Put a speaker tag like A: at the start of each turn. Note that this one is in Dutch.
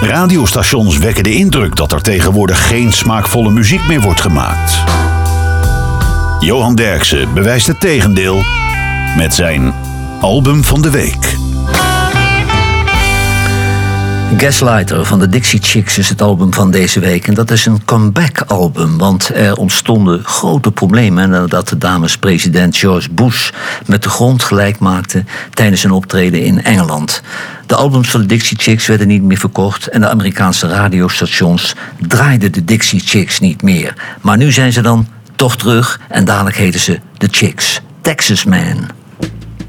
A: radiostations wekken de indruk dat er tegenwoordig geen smaakvolle muziek meer wordt gemaakt. Johan Derksen bewijst het tegendeel met zijn album van de week.
B: Gaslighter van de Dixie Chicks is het album van deze week. En dat is een comeback-album, want er ontstonden grote problemen nadat de dames president George Bush met de grond gelijk maakte tijdens een optreden in Engeland. De albums van de Dixie Chicks werden niet meer verkocht en de Amerikaanse radiostations draaiden de Dixie Chicks niet meer. Maar nu zijn ze dan toch terug en dadelijk heten ze The Chicks. Texas Man.